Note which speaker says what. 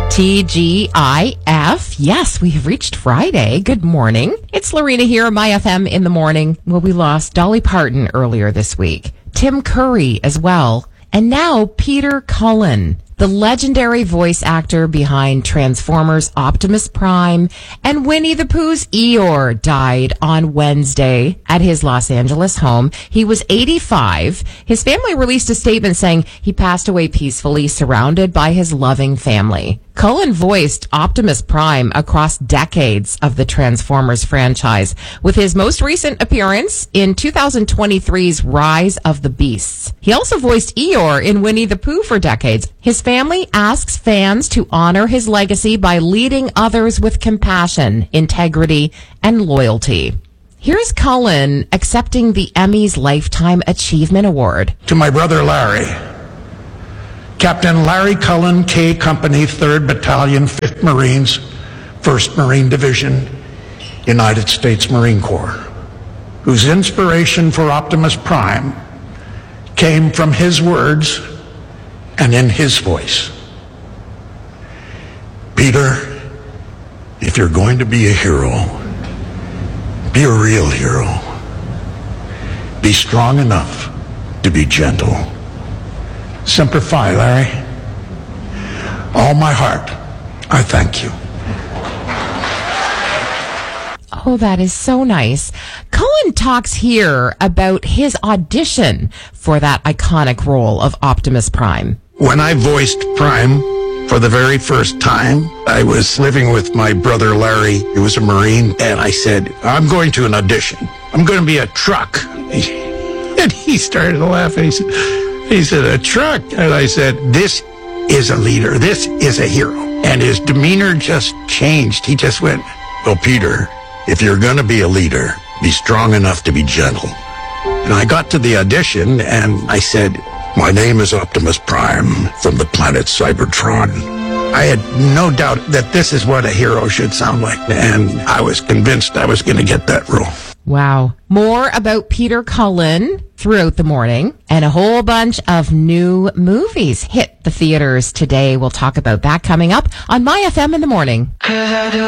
Speaker 1: TGIF. Yes, we have reached Friday. Good morning. It's Lorena here at My FM in the morning. Well, we lost Dolly Parton earlier this week. Tim Curry as well. And now Peter Cullen, the legendary voice actor behind Transformers Optimus Prime and Winnie the Pooh's Eeyore, died on Wednesday at his Los Angeles home. He was 85. His family released a statement saying he passed away peacefully, surrounded by his loving family. Cullen voiced Optimus Prime across decades of the Transformers franchise, with his most recent appearance in 2023's Rise of the Beasts. He also voiced Eeyore in Winnie the Pooh for decades. His family asks fans to honor his legacy by leading others with compassion, integrity, and loyalty. Here's Cullen accepting the Emmys Lifetime Achievement Award.
Speaker 2: To my brother Larry, Captain Larry Cullen, K Company, 3rd Battalion, 5th Marines, 1st Marine Division, United States Marine Corps, whose inspiration for Optimus Prime came from his words and in his voice. Peter, if you're going to be a hero, be a real hero. Be strong enough to be gentle. Semper Fi, Larry. All my heart, I thank you.
Speaker 1: Oh, that is so nice. Cullen talks here about his audition for that iconic role of Optimus Prime.
Speaker 2: When I voiced Prime for the very first time, I was living with my brother Larry, who was a Marine, and I said, I'm going to an audition. I'm going to be a truck. And he started laughing. He said, a truck? And I said, this is a leader. This is a hero. And his demeanor just changed. He just went, well, Peter, if you're going to be a leader, be strong enough to be gentle. And I got to the audition and I said, my name is Optimus Prime from the planet Cybertron. I had no doubt that this is what a hero should sound like. And I was convinced I was going to get that role.
Speaker 1: Wow. More about Peter Cullen throughout the morning, and a whole bunch of new movies hit the theaters today. We'll talk about that coming up on My FM in the morning.